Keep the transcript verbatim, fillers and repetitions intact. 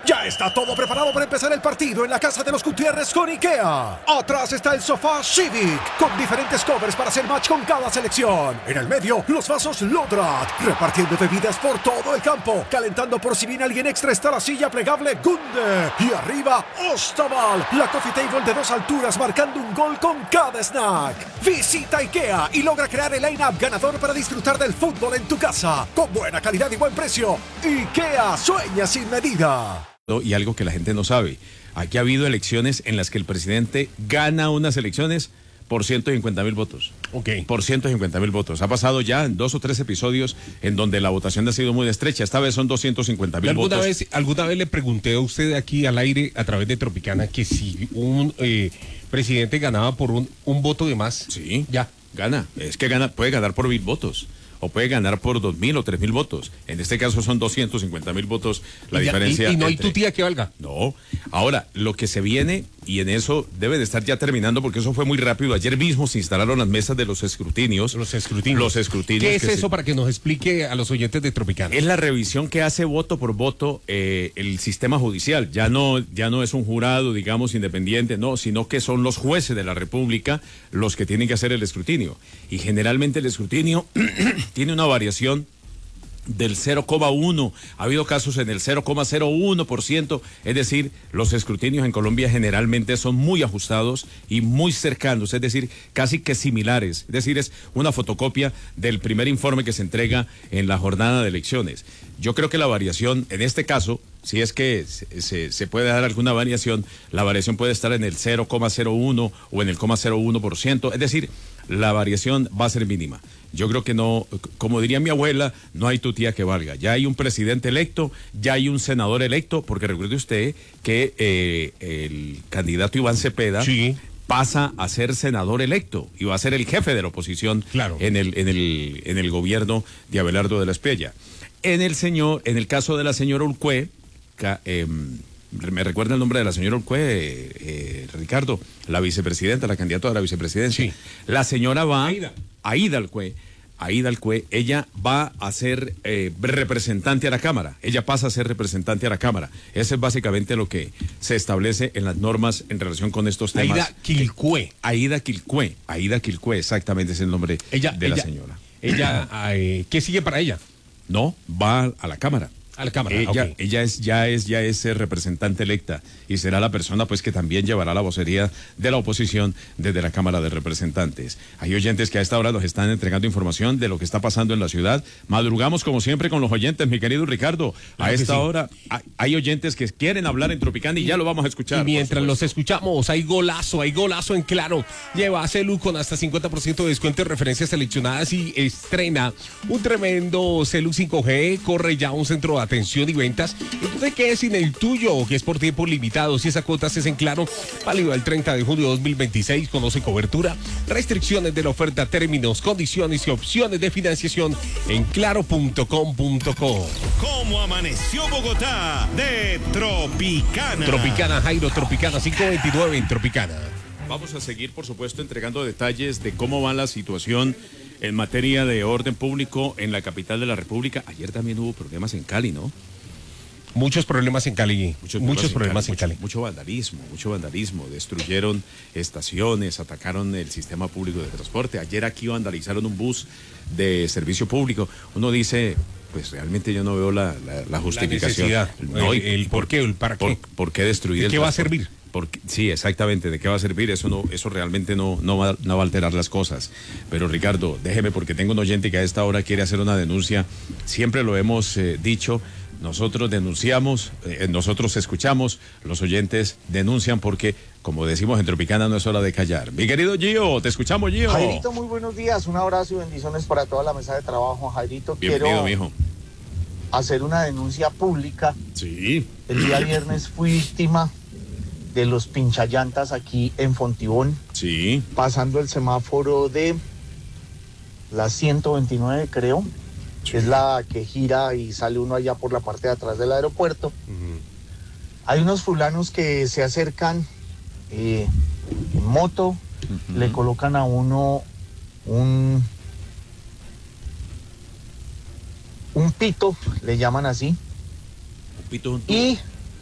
Ya está todo preparado para empezar el partido en la casa de los Gutiérrez con IKEA. Atrás está el sofá Civic, con diferentes covers para hacer match con cada selección. En el medio, los vasos Lodrat, repartiendo bebidas por todo el campo. Calentando por si viene alguien extra está la silla plegable Gunde. Y arriba, Ostaval, la coffee table de dos alturas marcando un gol con cada snack. Visita IKEA y logra crear el line-up ganador para disfrutar del fútbol en tu casa. Con buena calidad y buen precio. IKEA, sueña sin medida. Y algo que la gente no sabe, aquí ha habido elecciones en las que el presidente gana unas elecciones por ciento cincuenta mil votos. Ok. Por ciento cincuenta mil votos. Ha pasado ya en dos o tres episodios en donde la votación ha sido muy estrecha. Esta vez son doscientos cincuenta mil ¿Alguna votos. vez, alguna vez le pregunté a usted aquí al aire a través de Tropicana que si un eh, presidente ganaba por un, un voto de más? Sí, ya. Gana. Es que gana, puede ganar por mil votos. O puede ganar por dos mil o tres mil votos. En este caso son doscientos cincuenta mil votos la y ya, diferencia. Y, y no hay entre... tu tía que valga. No. Ahora, lo que se viene, y en eso debe de estar ya terminando, porque eso fue muy rápido. Ayer mismo se instalaron las mesas de los escrutinios. Los escrutinios. Los escrutinios. ¿Qué es eso se... para que nos explique a los oyentes de Tropicana? Es la revisión que hace voto por voto eh, el sistema judicial. Ya no, ya no es un jurado, digamos, independiente, no, sino que son los jueces de la República los que tienen que hacer el escrutinio. Y generalmente el escrutinio tiene una variación del cero coma uno, ha habido casos en el cero coma cero uno por ciento, es decir, los escrutinios en Colombia generalmente son muy ajustados y muy cercanos, es decir, casi que similares, es decir, es una fotocopia del primer informe que se entrega en la jornada de elecciones. Yo creo que la variación, en este caso, si es que se, se, se puede dar alguna variación, la variación puede estar en el cero coma cero uno o en el coma cero uno por ciento, es decir, la variación va a ser mínima. Yo creo que no, como diría mi abuela, no hay tu tía que valga. Ya hay un presidente electo, ya hay un senador electo, porque recuerde usted que eh, el candidato Iván Cepeda sí. pasa a ser senador electo y va a ser el jefe de la oposición claro. en el, en el, en el gobierno de Abelardo de la Espriella. En el señor, en el caso de la señora Ulcué, eh, me recuerda el nombre de la señora Ulcué, eh, eh, Ricardo, la vicepresidenta, la candidata a la vicepresidencia. Sí. La señora va, Aida, Aida Ulcué, Aida Ulcué, ella va a ser eh, representante a la Cámara, ella pasa a ser representante a la Cámara. Eso es básicamente lo que se establece en las normas en relación con estos temas. Aida Quilcué. Aida Quilcué, Aida Quilcué, exactamente es el nombre ella, de ella, la señora. Ella, eh, ¿qué sigue para ella? No, va a la Cámara. A la Cámara, ella, okay. ella es, ya es, ya es representante electa y será la persona pues que también llevará la vocería de la oposición desde la Cámara de Representantes. Hay oyentes que a esta hora nos están entregando información de lo que está pasando en la ciudad. Madrugamos como siempre con los oyentes, mi querido Ricardo. A Claro esta sí. hora hay, hay oyentes que quieren hablar en Tropicana y ya lo vamos a escuchar. Y mientras los escuchamos, hay golazo, hay golazo en Claro. Lleva a Celu con hasta cincuenta por ciento de descuento en referencias seleccionadas y estrena un tremendo Celu cinco G. Corre ya a un centro de atención y ventas. Y tú te quedes sin el tuyo, que es por tiempo limitado. Si esa cuota es en Claro, válido el treinta de junio de dos mil veintiséis. Conoce cobertura, restricciones de la oferta, términos, condiciones y opciones de financiación en claro punto com punto co. ¿Cómo amaneció Bogotá? De Tropicana. Tropicana, Jairo, Tropicana, cinco veintinueve en Tropicana. Vamos a seguir, por supuesto, entregando detalles de cómo va la situación en materia de orden público en la capital de la República. Ayer también hubo problemas en Cali, ¿no? Muchos problemas en Cali. Muchos, muchos problemas en Cali. Mucho, mucho vandalismo, mucho vandalismo. Destruyeron estaciones, atacaron el sistema público de transporte. Ayer aquí vandalizaron un bus de servicio público. Uno dice, pues realmente yo no veo la, la, la justificación. La no, el, el por qué, el para qué. Por, ¿Por qué destruir ¿De el qué va a transporte? servir? Porque, sí, exactamente, ¿de qué va a servir? Eso no, eso realmente no, no, va, no va a alterar las cosas. Pero Ricardo, déjeme, porque tengo un oyente que a esta hora quiere hacer una denuncia. Siempre lo hemos eh, dicho, nosotros denunciamos, eh, nosotros escuchamos, los oyentes denuncian porque, como decimos en Tropicana, no es hora de callar. Mi querido Gio, te escuchamos, Gio. Jairito, muy buenos días, un abrazo y bendiciones para toda la mesa de trabajo. Jairito, bienvenido, quiero mijo. hacer una denuncia pública. Sí. El día viernes fui víctima de los pinchallantas aquí en Fontibón. Sí. Pasando el semáforo de la ciento veintinueve, creo. Sí. Es la que gira y sale uno allá por la parte de atrás del aeropuerto. Uh-huh. Hay unos fulanos que se acercan eh, en moto, uh-huh. le colocan a uno un, un pito, le llaman así. Un pito, un y